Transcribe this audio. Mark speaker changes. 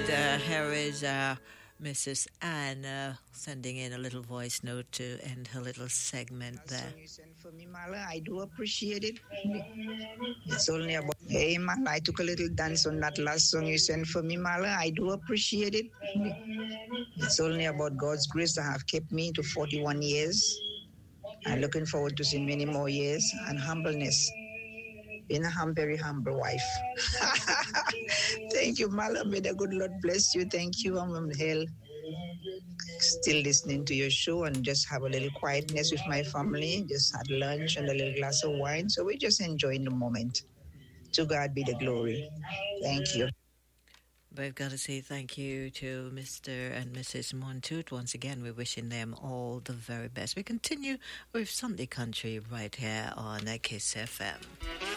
Speaker 1: Here is Mrs. Anne sending in a little voice note to end her little segment there.
Speaker 2: Song you sent for me, Mala, I do appreciate it. It's only about, hey, Mala, I took a little dance on that last song you sent for me, Mala. I do appreciate it. It's only about God's grace that have kept me to 41 years. I'm looking forward to see many more years and humbleness. Being a very humble wife. Thank you, Mala. May the good Lord bless you. Thank you. I'm from hell. Still listening to your show and just have a little quietness with my family. Just had lunch and a little glass of wine. So we're just enjoying the moment. To God be the glory. Thank you.
Speaker 1: We've got to say thank you to Mr. and Mrs. Montoot. Once again, we're wishing them all the very best. We continue with Sunday Country right here on Kiss FM.